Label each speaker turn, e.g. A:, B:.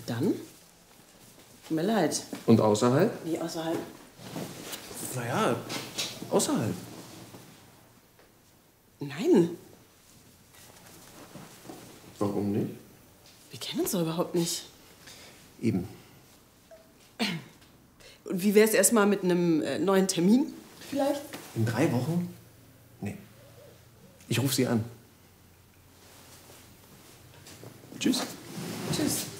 A: Dann? Tut mir leid.
B: Und außerhalb?
A: Wie außerhalb?
B: Naja, außerhalb.
A: Nein.
B: Warum nicht?
A: Wir kennen uns doch überhaupt nicht.
B: Eben.
A: Und wie wär's erstmal mit einem neuen Termin? Vielleicht?
B: In 3 Wochen? Nee. Ich rufe Sie an. Tschüss.
A: Tschüss.